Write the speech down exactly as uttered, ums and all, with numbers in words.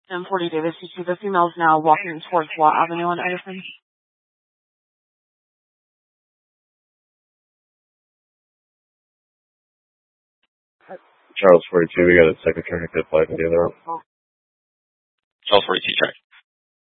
M forty Davis, you see the female's now walking towards Watt Avenue on Edison. Charles forty-two, we got a second track at flight with the other. Charles forty-two, check.